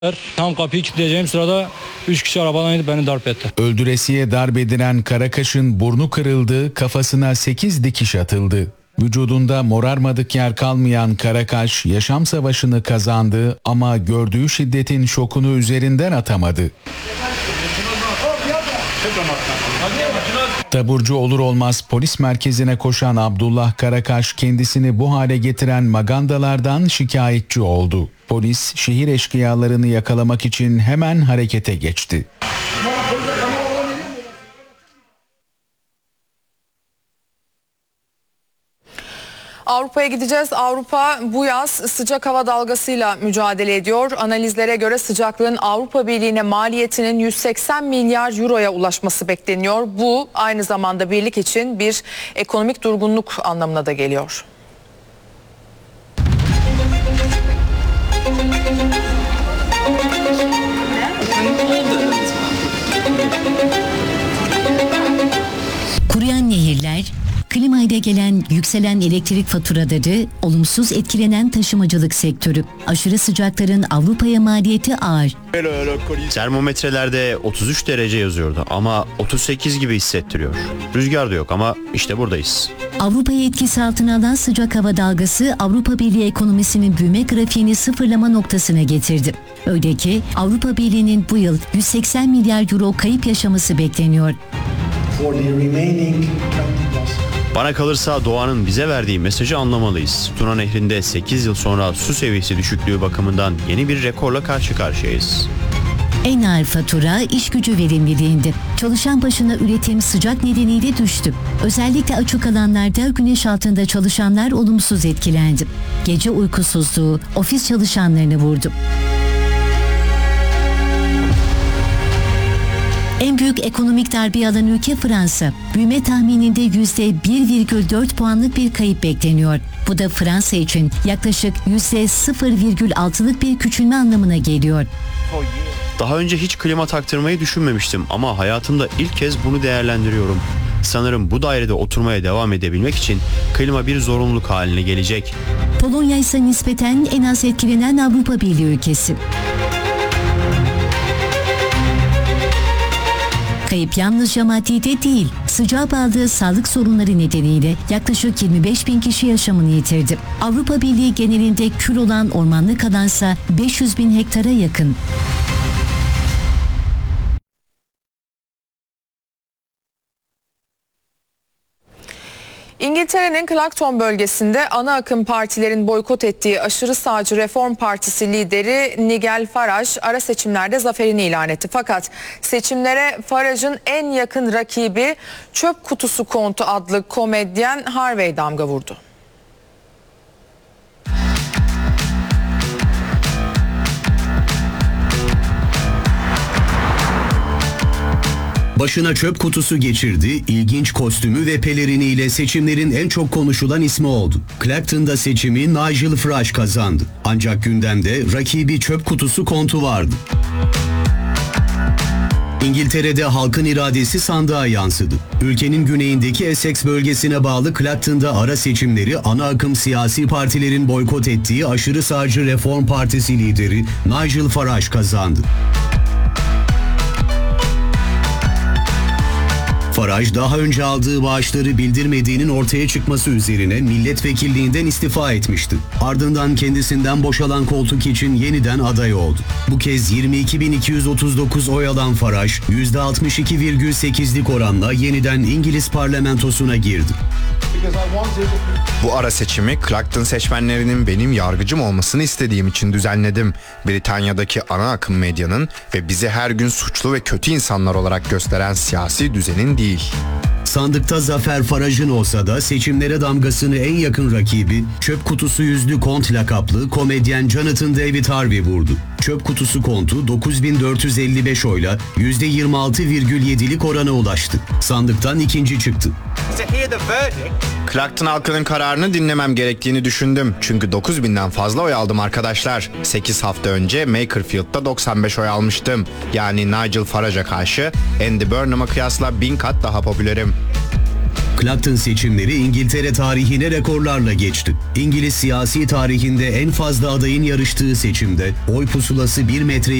Tam kapıyı kilitleyeceğim sırada 3 kişi arabadan inip beni darp etti. Öldüresiye darp edilen Karakaş'ın burnu kırıldı, kafasına 8 dikiş atıldı. Vücudunda morarmadık yer kalmayan Karakaş yaşam savaşını kazandı ama gördüğü şiddetin şokunu üzerinden atamadı. Taburcu olur olmaz polis merkezine koşan Abdullah Karakaş kendisini bu hale getiren magandalardan şikayetçi oldu. Polis şehir eşkıyalarını yakalamak için hemen harekete geçti. Avrupa'ya gideceğiz. Avrupa bu yaz sıcak hava dalgasıyla mücadele ediyor. Analizlere göre sıcaklığın Avrupa Birliği'ne maliyetinin 180 milyar euroya ulaşması bekleniyor. Bu aynı zamanda birlik için bir ekonomik durgunluk anlamına da geliyor. Kuruyan nehirler, klimayla gelen yükselen elektrik faturaları, olumsuz etkilenen taşımacılık sektörü. Aşırı sıcakların Avrupa'ya maliyeti ağır. Termometrelerde 33 derece yazıyordu ama 38 gibi hissettiriyor. Rüzgar da yok ama işte buradayız. Avrupa'yı etkisi altına alan sıcak hava dalgası Avrupa Birliği ekonomisinin büyüme grafiğini sıfırlama noktasına getirdi. Öyle ki Avrupa Birliği'nin bu yıl 180 milyar euro kayıp yaşaması bekleniyor. Bana kalırsa doğanın bize verdiği mesajı anlamalıyız. Tuna Nehri'nde 8 yıl sonra su seviyesi düşüklüğü bakımından yeni bir rekorla karşı karşıyayız. En ağır fatura iş gücü verimliliğinde. Çalışan başına üretim sıcak nedeniyle düştü. Özellikle açık alanlarda güneş altında çalışanlar olumsuz etkilendi. Gece uykusuzluğu ofis çalışanlarını vurdu. En büyük ekonomik darbe alan ülke Fransa. Büyüme tahmininde %1,4 puanlık bir kayıp bekleniyor. Bu da Fransa için yaklaşık %0,6'lık bir küçülme anlamına geliyor. Daha önce hiç klima taktırmayı düşünmemiştim ama hayatımda ilk kez bunu değerlendiriyorum. Sanırım bu dairede oturmaya devam edebilmek için klima bir zorunluluk haline gelecek. Polonya ise nispeten en az etkilenen Avrupa Birliği ülkesi. Kayıp yalnızca maddi de değil, sıcağa bağlı sağlık sorunları nedeniyle yaklaşık 25 bin kişi yaşamını yitirdi. Avrupa Birliği genelinde kül olan ormanlık alansa 500 bin hektara yakın. İngiltere'nin Clacton bölgesinde ana akım partilerin boykot ettiği aşırı sağcı Reform Partisi lideri Nigel Farage ara seçimlerde zaferini ilan etti. Fakat seçimlere Farage'ın en yakın rakibi Çöp Kutusu Kontu adlı komedyen Harvey damga vurdu. Başına çöp kutusu geçirdi, ilginç kostümü ve peleriniyle seçimlerin en çok konuşulan ismi oldu. Clacton'da seçimi Nigel Farage kazandı. Ancak gündemde rakibi çöp kutusu kontu vardı. İngiltere'de halkın iradesi sandığa yansıdı. Ülkenin güneyindeki Essex bölgesine bağlı Clacton'da ara seçimleri ana akım siyasi partilerin boykot ettiği aşırı sağcı Reform Partisi lideri Nigel Farage kazandı. Farage daha önce aldığı bağışları bildirmediğinin ortaya çıkması üzerine milletvekilliğinden istifa etmişti. Ardından kendisinden boşalan koltuk için yeniden aday oldu. Bu kez 22.239 oy alan Farage, %62,8'lik oranla yeniden İngiliz parlamentosuna girdi. Bu ara seçimi Clacton seçmenlerinin benim yargıcım olmasını istediğim için düzenledim. Britanya'daki ana akım medyanın ve bizi her gün suçlu ve kötü insanlar olarak gösteren siyasi düzenin değil. Sandıkta zafer Farage'ın olsa da seçimlere damgasını en yakın rakibi çöp kutusu yüzlü kont lakaplı komedyen Jonathan David Harvey vurdu. Çöp kutusu kontu 9455 oyla %26,7'lik orana ulaştı. Sandıktan ikinci çıktı. Clacton halkının kararını dinlemem gerektiğini düşündüm. Çünkü 9.000'den fazla oy aldım arkadaşlar. 8 hafta önce Makerfield'da 95 oy almıştım. Yani Nigel Farage'a karşı Andy Burnham'a kıyasla 1000 kat daha popülerim. Clacton seçimleri İngiltere tarihine rekorlarla geçti. İngiliz siyasi tarihinde en fazla adayın yarıştığı seçimde oy pusulası 1 metre